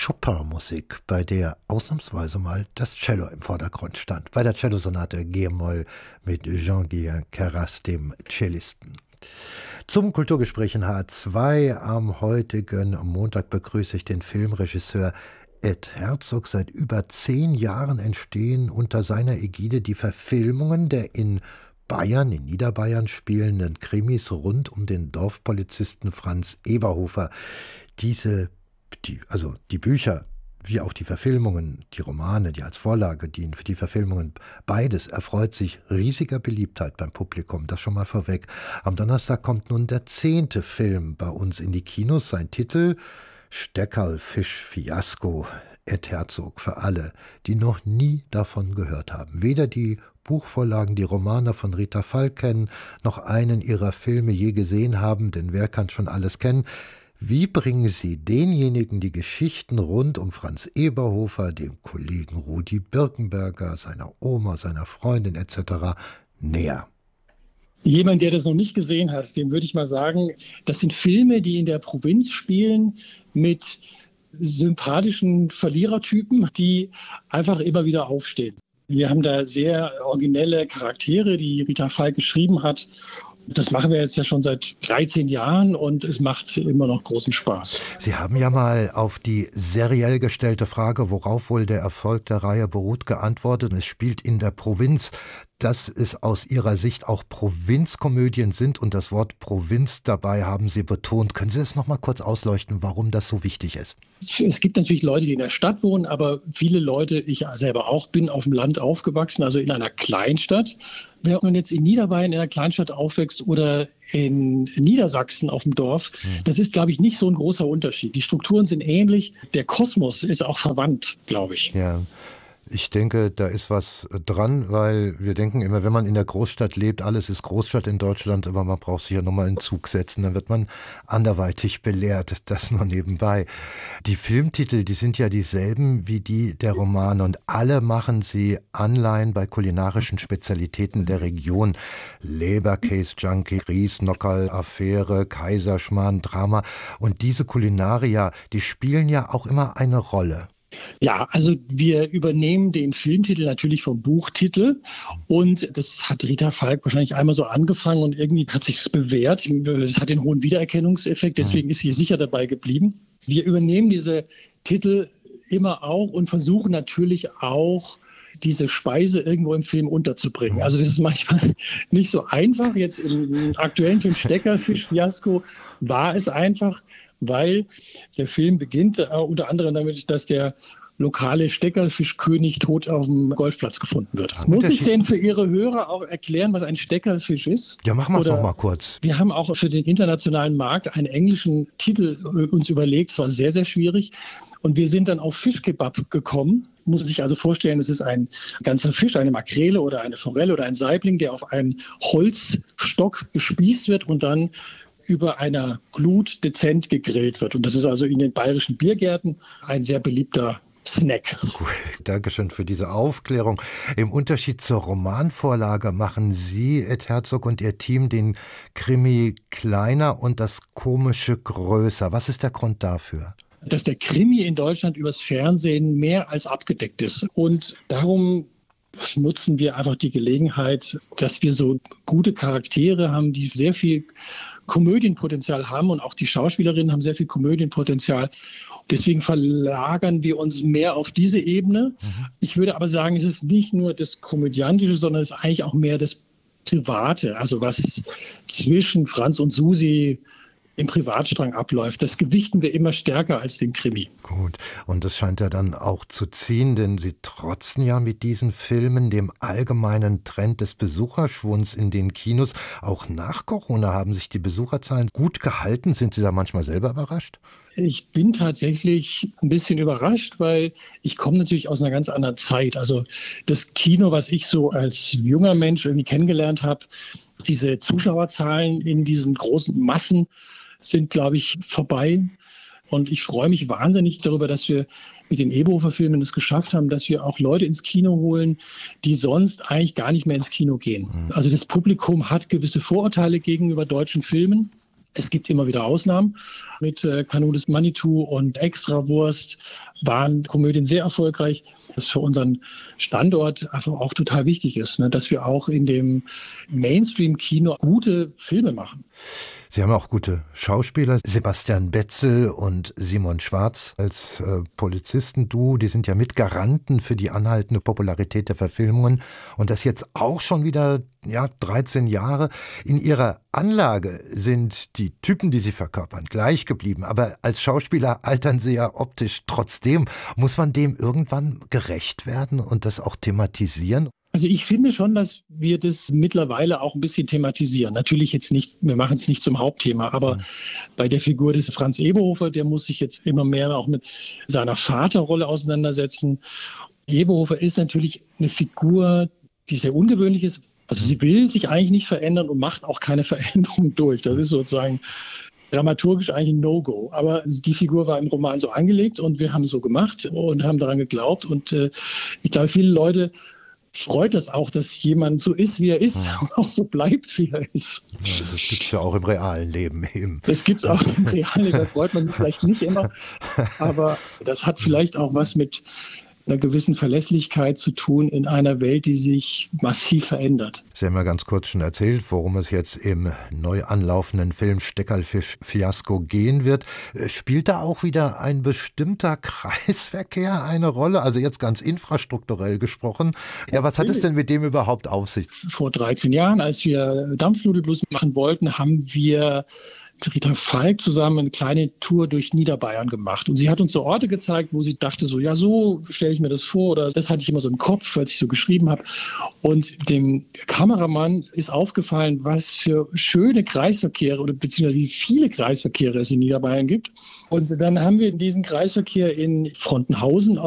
Chopin-Musik, bei der ausnahmsweise mal das Cello im Vordergrund stand. Bei der Cellosonate G-Moll mit Jean-Guillain Carras, dem Cellisten. Zum Kulturgespräch in H2 am heutigen Montag begrüße ich den Filmregisseur Ed Herzog. Seit über 10 Jahren entstehen unter seiner Ägide die Verfilmungen der in Bayern, in Niederbayern spielenden Krimis rund um den Dorfpolizisten Franz Eberhofer. Die Bücher, wie auch die Verfilmungen, die Romane, die als Vorlage dienen für die Verfilmungen, beides erfreut sich riesiger Beliebtheit beim Publikum. Das schon mal vorweg. Am Donnerstag kommt nun der 10. Film bei uns in die Kinos. Sein Titel Steckerlfisch-Fiasko. Ed Herzog, für alle, die noch nie davon gehört haben. Weder die Buchvorlagen, die Romane von Rita Falk kennen, noch einen ihrer Filme je gesehen haben, denn wer kann schon alles kennen? Wie bringen Sie denjenigen die Geschichten rund um Franz Eberhofer, dem Kollegen Rudi Birkenberger, seiner Oma, seiner Freundin etc. näher? Jemand, der das noch nicht gesehen hat, dem würde ich mal sagen, das sind Filme, die in der Provinz spielen mit sympathischen Verlierertypen, die einfach immer wieder aufstehen. Wir haben da sehr originelle Charaktere, die Rita Falk geschrieben hat. Das machen wir jetzt ja schon seit 13 Jahren und es macht immer noch großen Spaß. Sie haben ja mal auf die seriell gestellte Frage, worauf wohl der Erfolg der Reihe beruht, geantwortet. Es spielt in der Provinz. Dass es aus Ihrer Sicht auch Provinzkomödien sind und das Wort Provinz dabei haben Sie betont. Können Sie es noch mal kurz ausleuchten, warum das so wichtig ist? Es gibt natürlich Leute, die in der Stadt wohnen, aber viele Leute, ich selber auch, bin auf dem Land aufgewachsen, also in einer Kleinstadt. Wenn man jetzt in Niederbayern in einer Kleinstadt aufwächst oder in Niedersachsen auf dem Dorf, das ist, glaube ich, nicht so ein großer Unterschied. Die Strukturen sind ähnlich. Der Kosmos ist auch verwandt, glaube ich. Ja. Ich denke, da ist was dran, weil wir denken immer, wenn man in der Großstadt lebt, alles ist Großstadt in Deutschland, aber man braucht sich ja nochmal einen Zug setzen, dann wird man anderweitig belehrt, das nur nebenbei. Die Filmtitel, die sind ja dieselben wie die der Romane und alle machen sie Anleihen bei kulinarischen Spezialitäten der Region. Leberkäse, Junkie, Ries, Nockerl, Affäre, Kaiserschmarrn, Drama und diese Kulinaria, die spielen ja auch immer eine Rolle. Ja, also wir übernehmen den Filmtitel natürlich vom Buchtitel und das hat Rita Falk wahrscheinlich einmal so angefangen und irgendwie hat sich es bewährt. Es hat den hohen Wiedererkennungseffekt, deswegen ist sie sicher dabei geblieben. Wir übernehmen diese Titel immer auch und versuchen natürlich auch, diese Speise irgendwo im Film unterzubringen. Also das ist manchmal nicht so einfach. Jetzt im aktuellen Film Steckerlfisch-Fiasko war es einfach, weil der Film beginnt unter anderem damit, dass der lokale Steckerlfischkönig tot auf dem Golfplatz gefunden wird. Muss ich denn für Ihre Hörer auch erklären, was ein Steckerlfisch ist? Ja, machen wir es noch mal kurz. Wir haben auch für den internationalen Markt einen englischen Titel uns überlegt. Es war sehr, sehr schwierig. Und wir sind dann auf Fischkebab gekommen. Muss sich also vorstellen, es ist ein ganzer Fisch, eine Makrele oder eine Forelle oder ein Saibling, der auf einen Holzstock gespießt wird und dann über einer Glut dezent gegrillt wird. Und das ist also in den bayerischen Biergärten ein sehr beliebter Snack. Gut, Dankeschön für diese Aufklärung. Im Unterschied zur Romanvorlage machen Sie, Ed Herzog, und Ihr Team den Krimi kleiner und das Komische größer. Was ist der Grund dafür? Dass der Krimi in Deutschland übers Fernsehen mehr als abgedeckt ist. Und darum nutzen wir einfach die Gelegenheit, dass wir so gute Charaktere haben, die sehr viel Komödienpotenzial haben und auch die Schauspielerinnen haben sehr viel Komödienpotenzial. Deswegen verlagern wir uns mehr auf diese Ebene. Ich würde aber sagen, es ist nicht nur das Komödiantische, sondern es ist eigentlich auch mehr das Private, also was zwischen Franz und Susi im Privatstrang abläuft. Das gewichten wir immer stärker als den Krimi. Gut, und das scheint ja dann auch zu ziehen, denn Sie trotzen ja mit diesen Filmen dem allgemeinen Trend des Besucherschwunds in den Kinos. Auch nach Corona haben sich die Besucherzahlen gut gehalten. Sind Sie da manchmal selber überrascht? Ich bin tatsächlich ein bisschen überrascht, weil ich komme natürlich aus einer ganz anderen Zeit. Also das Kino, was ich so als junger Mensch irgendwie kennengelernt habe, diese Zuschauerzahlen in diesen großen Massen sind, glaube ich, vorbei. Und ich freue mich wahnsinnig darüber, dass wir mit den Eberhofer-Filmen es geschafft haben, dass wir auch Leute ins Kino holen, die sonst eigentlich gar nicht mehr ins Kino gehen. Also das Publikum hat gewisse Vorurteile gegenüber deutschen Filmen. Es gibt immer wieder Ausnahmen. Mit Kanu des Manitou und Extrawurst waren Komödien sehr erfolgreich, was für unseren Standort einfach auch total wichtig ist, ne? Dass wir auch in dem Mainstream-Kino gute Filme machen. Sie haben auch gute Schauspieler, Sebastian Betzel und Simon Schwarz als Polizisten-Duo, die sind ja Mitgaranten für die anhaltende Popularität der Verfilmungen und das jetzt auch schon wieder 13 Jahre. In ihrer Anlage sind die Typen, die sie verkörpern, gleich geblieben, aber als Schauspieler altern sie ja optisch trotzdem. Muss man dem irgendwann gerecht werden und das auch thematisieren? Also ich finde schon, dass wir das mittlerweile auch ein bisschen thematisieren. Natürlich jetzt nicht, wir machen es nicht zum Hauptthema, aber bei der Figur des Franz Eberhofer, der muss sich jetzt immer mehr auch mit seiner Vaterrolle auseinandersetzen. Eberhofer ist natürlich eine Figur, die sehr ungewöhnlich ist. Also sie will sich eigentlich nicht verändern und macht auch keine Veränderung durch. Das ist sozusagen dramaturgisch eigentlich ein No-Go. Aber die Figur war im Roman so angelegt und wir haben so gemacht und haben daran geglaubt. Und ich glaube, viele Leute freut es auch, dass jemand so ist, wie er ist und auch so bleibt, wie er ist. Ja, das gibt es ja auch im realen Leben eben. Das gibt es auch im realen Leben, da freut man sich vielleicht nicht immer, aber das hat vielleicht auch was mit einer gewissen Verlässlichkeit zu tun in einer Welt, die sich massiv verändert. Sie haben ja ganz kurz schon erzählt, worum es jetzt im neu anlaufenden Film Steckerlfisch-Fiasko gehen wird. Spielt da auch wieder ein bestimmter Kreisverkehr eine Rolle? Also jetzt ganz infrastrukturell gesprochen. Ja, was hat es denn mit dem überhaupt auf sich? Vor 13 Jahren, als wir Dampfnudelblues machen wollten, haben wir Rita Falk zusammen eine kleine Tour durch Niederbayern gemacht. Und sie hat uns so Orte gezeigt, wo sie dachte so, ja, so stelle ich mir das vor. Oder das hatte ich immer so im Kopf, als ich so geschrieben habe. Und dem Kameramann ist aufgefallen, was für schöne Kreisverkehre oder beziehungsweise wie viele Kreisverkehre es in Niederbayern gibt. Und dann haben wir diesen Kreisverkehr in Frontenhausen